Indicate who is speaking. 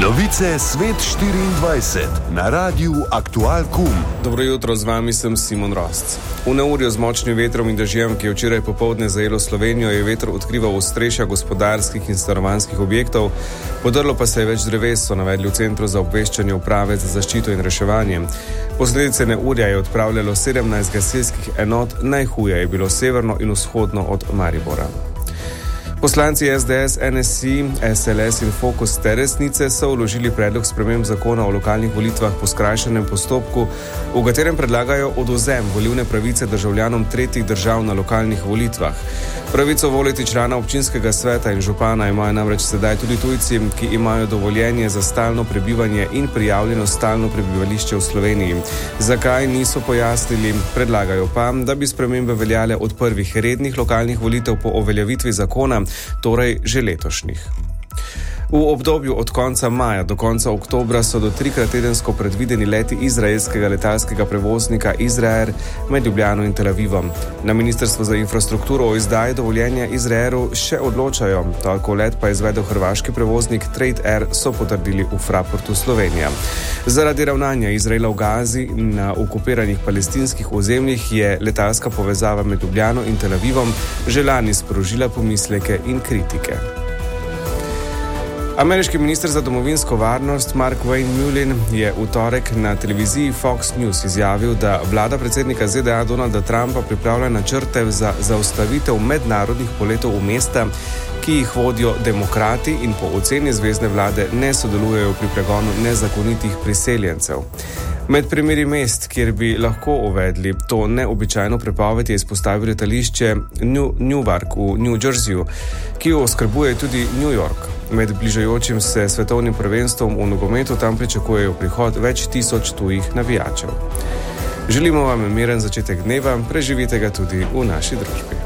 Speaker 1: Novice Svet 24 na Radiu Aktual.com.
Speaker 2: Dobro jutro, z vami sem Simon Rosc. V neurju z močnim vetrom in dežjem, ki je včeraj popoldne zajelo Slovenijo, je veter odkrival ostrešja gospodarskih in stanovanjskih objektov, podrlo pa se je več dreves, so navedli v Centru za obveščanje Uprave za zaščito in reševanje. Posledice neurja je odpravljalo 17 gasilskih enot, najhuje je bilo severno in vzhodno od Maribora. Poslanci SDS, NSI, SLS in Fokus te resnice so vložili predlog sprememb zakona o lokalnih volitvah po skrajšanem postopku, v katerem predlagajo odvzem volilne pravice državljanom tretjih držav na lokalnih volitvah. Pravico voliti člana občinskega sveta in župana imajo namreč sedaj tudi tujci, ki imajo dovoljenje za stalno prebivanje in prijavljeno stalno prebivališče v Sloveniji. Zakaj, niso pojasnili, predlagajo pa, da bi spremembe veljale od prvih rednih lokalnih volitev po uveljavitvi zakona, torej že letošnjih. V obdobju od konca maja do konca oktobra so do 3-krat tedensko predvideni leti izraelskega letalskega prevoznika Izrael med Ljubljano in Tel Avivom. Na Ministrstvu za infrastrukturo o izdaji dovoljenja Izraelu še odločajo, tako let pa je izvedel hrvaški prevoznik Trade Air, so potrdili v Fraportu Slovenija. Zaradi ravnanja Izraela v Gazi na okupiranih palestinskih ozemljih je letalska povezava med Ljubljano in Tel Avivom že lani sprožila pomisleke in kritike. Ameriški minister za domovinsko varnost Mark Wayne Mullin je v torek na televiziji Fox News izjavil, da vlada predsednika ZDA Donalda Trumpa pripravlja načrte za zaustavitev mednarodnih poletov v mesta, ki jih vodijo demokrati in po oceni zvezne vlade ne sodelujejo pri pregonu nezakonitih priseljencev. Med primeri mest, kjer bi lahko uvedli to neobičajno prepoved, je izpostavil letališče Newark v New Jerseyju, ki jo oskrbuje tudi New York. Med bližajočim se svetovnim prvenstvom v nogometu tam pričakujejo prihod več tisoč tujih navijačev. Želimo vam miren začetek dneva, preživite ga tudi v naši družbi.